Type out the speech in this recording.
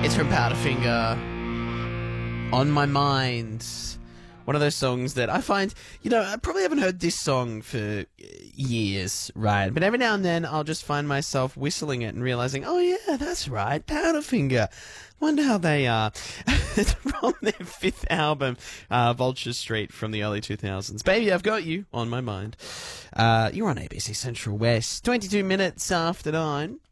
It's from Powderfinger. On My Mind. One of those songs that I find, I probably haven't heard this song for years, right? But every now and then I'll just find myself whistling it and realizing, oh yeah, that's right, Powderfinger. Wonder how they are. It's from their fifth album, Vulture Street, from the early 2000s. Baby, I've got you on my mind. You're on ABC Central West. 22 minutes after 9.